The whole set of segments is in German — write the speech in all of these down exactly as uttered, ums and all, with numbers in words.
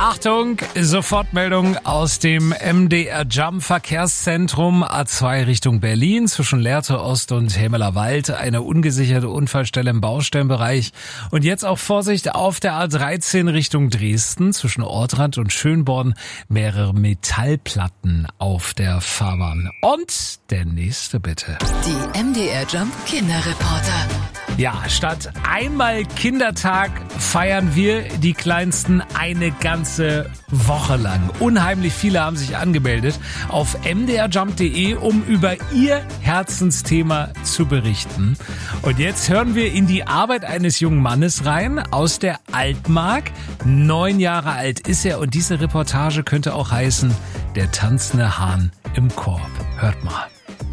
Achtung, Sofortmeldung aus dem M D R Jump Verkehrszentrum A zwei Richtung Berlin zwischen Lehrte Ost und Hemeler Wald. Eine ungesicherte Unfallstelle im Baustellenbereich. Und jetzt auch Vorsicht auf der A dreizehn Richtung Dresden zwischen Ortrand und Schönborn. Mehrere Metallplatten auf der Fahrbahn. Und der nächste bitte. Die M D R Jump Kinderreporter. Ja, statt einmal Kindertag feiern wir die Kleinsten eine ganze Woche lang. Unheimlich viele haben sich angemeldet auf m d r jump punkt d e, um über ihr Herzensthema zu berichten. Und jetzt hören wir in die Arbeit eines jungen Mannes rein aus der Altmark. Neun Jahre alt ist er und diese Reportage könnte auch heißen, der tanzende Hahn im Korb. Hört mal.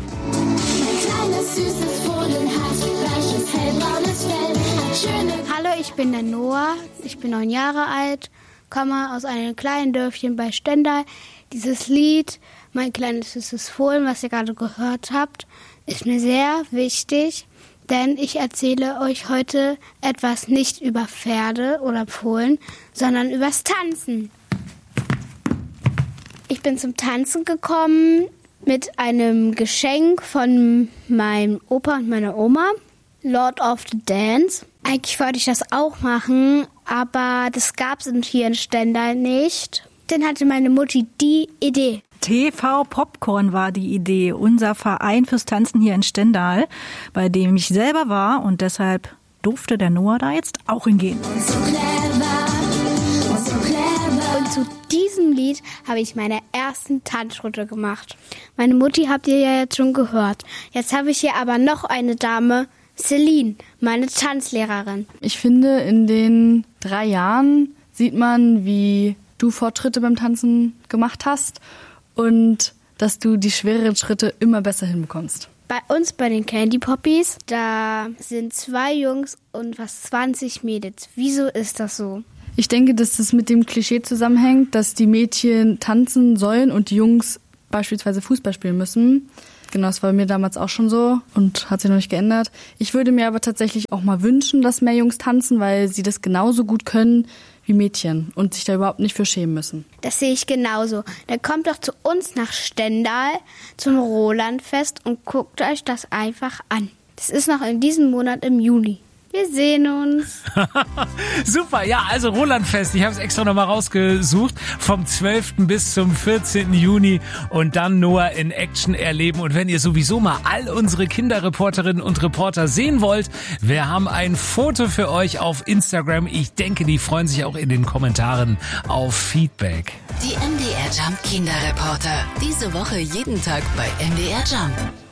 Hallo, ich bin der Noah, ich bin neun Jahre alt, komme aus einem kleinen Dörfchen bei Stendal. Dieses Lied, mein kleines süßes Fohlen, was ihr gerade gehört habt, ist mir sehr wichtig, denn ich erzähle euch heute etwas nicht über Pferde oder Fohlen, sondern übers Tanzen. Ich bin zum Tanzen gekommen mit einem Geschenk von meinem Opa und meiner Oma. Lord of the Dance. Eigentlich wollte ich das auch machen, aber das gab es hier in Stendal nicht. Dann hatte meine Mutti die Idee. T V Popcorn war die Idee, unser Verein fürs Tanzen hier in Stendal, bei dem ich selber war und deshalb durfte der Noah da jetzt auch hingehen. Und so clever, und so clever. Und zu diesem Lied habe ich meine ersten Tanzschritte gemacht. Meine Mutti habt ihr ja jetzt schon gehört. Jetzt habe ich hier aber noch eine Dame, Celine, meine Tanzlehrerin. Ich finde, in den drei Jahren sieht man, wie du Fortschritte beim Tanzen gemacht hast und dass du die schwereren Schritte immer besser hinbekommst. Bei uns, bei den Candy Poppies, da sind zwei Jungs und fast zwanzig Mädels. Wieso ist das so? Ich denke, dass das mit dem Klischee zusammenhängt, dass die Mädchen tanzen sollen und die Jungs beispielsweise Fußball spielen müssen. Genau, das war bei mir damals auch schon so und hat sich noch nicht geändert. Ich würde mir aber tatsächlich auch mal wünschen, dass mehr Jungs tanzen, weil sie das genauso gut können wie Mädchen und sich da überhaupt nicht für schämen müssen. Das sehe ich genauso. Dann kommt doch zu uns nach Stendal zum Rolandfest und guckt euch das einfach an. Das ist noch in diesem Monat im Juni. Wir sehen uns. Super, ja, also Rolandfest, ich habe es extra nochmal rausgesucht, vom zwölften bis zum vierzehnten Juni und dann Noah in Action erleben. Und wenn ihr sowieso mal all unsere Kinderreporterinnen und Reporter sehen wollt, wir haben ein Foto für euch auf Instagram. Ich denke, die freuen sich auch in den Kommentaren auf Feedback. Die M D R Jump Kinderreporter, diese Woche jeden Tag bei M D R Jump.